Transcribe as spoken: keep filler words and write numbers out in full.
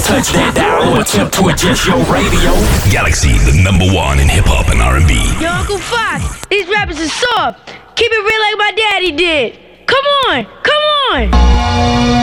touch that dial or attempt to adjust your radio. Galaxy, the number one in hip hop and R and B. Yo, Uncle Fox, these rappers are soft. Keep it real like my daddy did. Come on, come on.